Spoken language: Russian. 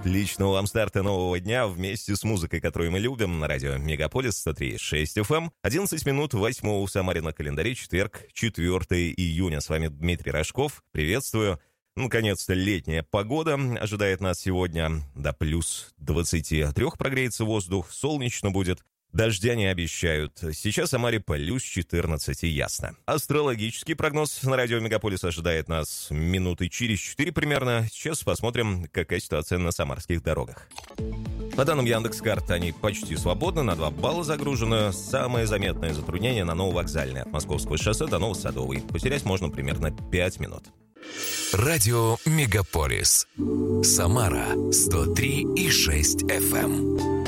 Отличного вам старта нового дня вместе с музыкой, которую мы любим, на радио Мегаполис 103.6 FM. 11 минут 8 в Самаре на календаре, четверг, 4 июня. С вами Дмитрий Рожков. Приветствую. Наконец-то летняя погода ожидает нас сегодня. До плюс 23 прогреется воздух, солнечно будет. Дождя не обещают. Сейчас в Самаре плюс 14 и ясно. Астрологический прогноз на радио Мегаполис ожидает нас минуты через 4 примерно. Сейчас посмотрим, какая ситуация на самарских дорогах. По данным Яндекс.Карт, они почти свободны, на 2 балла загружены. Самое заметное затруднение на Нововокзальной от Московского шоссе до Новосадовой. Потерять можно примерно 5 минут. Радио Мегаполис. Самара 103,6 FM.